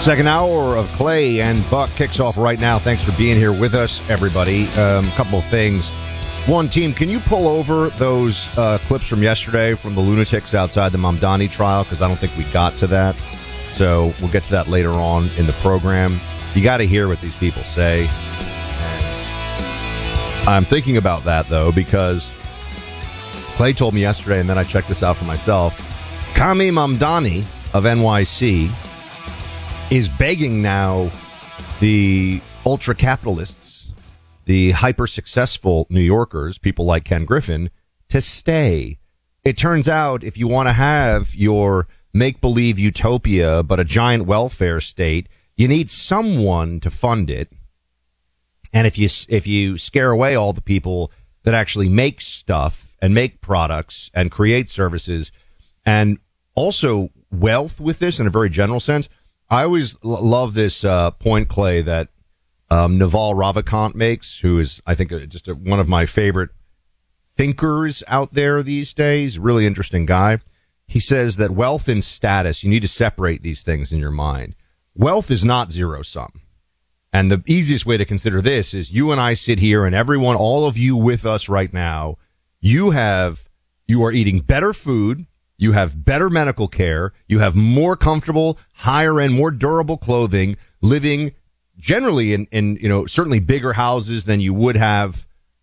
Second hour of Clay and Buck kicks off right now. Thanks for being here with us, everybody. Couple of things. One, team, can you pull over those clips from yesterday from the lunatics outside the Mamdani trial? Because I don't think we got to that. So we'll get to that later on in the program. You got to hear what these people say. I'm thinking about that, though, because Clay told me yesterday, and then I checked this out for myself. Kami Mamdani of NYC is begging now the ultra-capitalists, the hyper-successful New Yorkers, people like Ken Griffin, to stay. It turns out if you want to have your make-believe utopia but a giant welfare state, you need someone to fund it. And if you scare away all the people that actually make stuff and make products and create services and also wealth with this in a very general sense, I always love this point, Clay, that Naval Ravikant makes, who is, I think, just one of my favorite thinkers out there these days. Really interesting guy. He says that wealth and status, you need to separate these things in your mind. Wealth is not zero sum. And the easiest way to consider this is you and I sit here and everyone, all of you with us right now, you are eating better food. You have better medical care. You have more comfortable, higher end, more durable clothing, living generally in certainly bigger houses than you would have,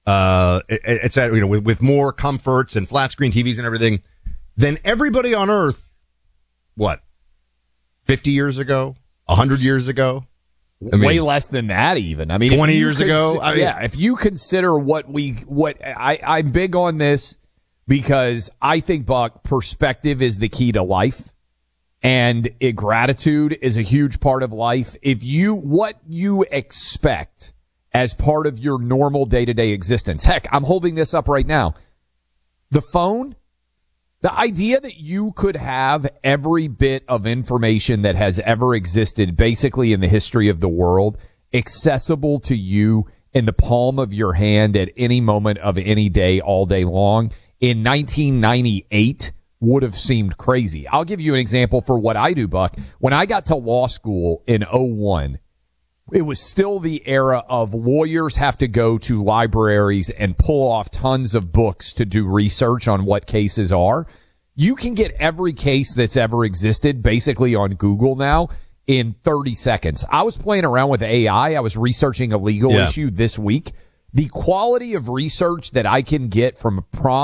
with more comforts and flat screen TVs and everything than everybody on earth. What? 50 years ago? 100 years ago? Way less than that, even. 20 years ago? If you consider I'm big on this because I think, Buck, perspective is the key to life, and gratitude is a huge part of life. What you expect as part of your normal day-to-day existence. Heck, I'm holding this up right now. The phone, the idea that you could have every bit of information that has ever existed basically in the history of the world accessible to you in the palm of your hand at any moment of any day, all day long, in 1998 would have seemed crazy. I'll give you an example for what I do, Buck. When I got to law school in 2001, it was still the era of lawyers have to go to libraries and pull off tons of books to do research on what cases are. You can get every case that's ever existed basically on Google now in 30 seconds. I was playing around with AI. I was researching a legal issue this week. The quality of research that I can get from a prompt